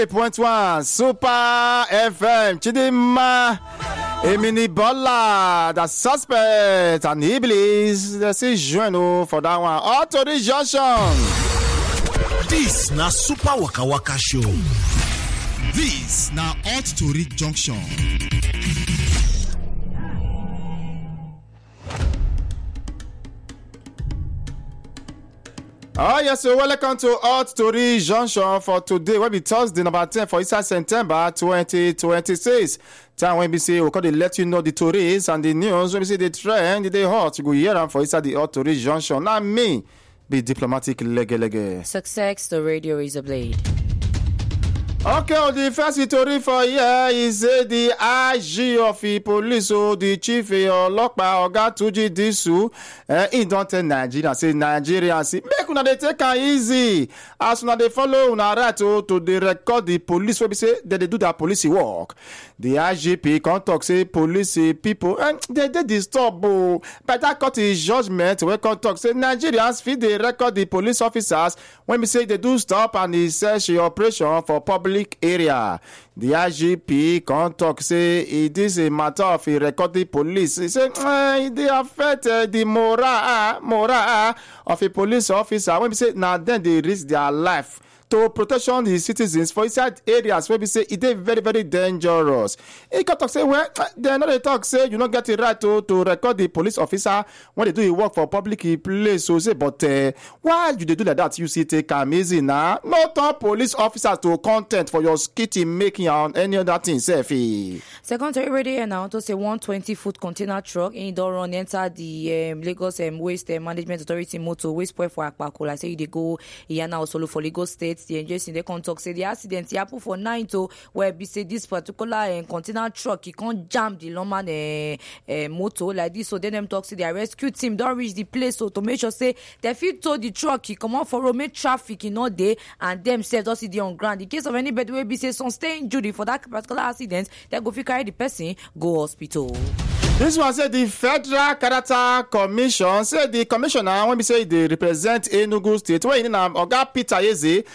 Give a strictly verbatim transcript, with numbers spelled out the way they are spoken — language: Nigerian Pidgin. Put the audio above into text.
eight point one Super F M Chidima Emini Bola, the suspect and Iblis, they say join oh for that one. Auto the junction. This na Super Waka Waka Show. This na Hot Tori Junction. Oh yes, so welcome to Hot Story Junction for today. Will be Thursday, number ten for Easter September twenty twenty-six. Time when we say we can let you know the stories and the news. When we say the trend, the hot, you go hear them for Easter the Hot Story Junction. Not me, be diplomatic lege lege. Success, the radio is a blade. Okay, well, the first story for here is uh, the I G of the police, so the chief of Lokpa Oga Tuji Disu, uh, he don't tell Nigeria, say Nigeria, say make una dey take am easy, as una dey follow una right to to dey record the police, wey be say they dey do their police work. The I G P come talk say police people, and they dey disturb o, but that cut his judgment wey come talk say Nigerians fit dey record the police officers when we say they do stop and they search the operation for public area. The I G P can talk say it is a matter of a recording police. He say eh, they affect uh, the moral moral of a police officer when we say now then they risk their life to protection the citizens for inside areas where we say it is very very dangerous. He can talk say well they know they talk say you don't get the right to to record the police officer when they do the work for public place. So say but uh, why you they do like that? You see take am easy now. Not all police officers to content for your skitty making and any other thing. Safe. Second already announced to say one twenty foot container truck in don't run enter the um, Lagos um, Waste uh, Management Authority motor waste point for Akpakola. Say they go Iyana also for Lagos State. The engine they can talk say the accident happened for nine to where be say this particular uh, container truck he can't jam the lawman uh, uh, motor like this. So then them talk say the rescue team don't reach the place so to make sure say they fit tow the truck he come out for road make traffic in all day and themselves don't see the on ground. In case of anybody will be say some stay injury for that particular accident they go fit carry the person go hospital. This one said the Federal Character Commission said the commissioner when we say they represent Enugu State where in Oga Peter Eze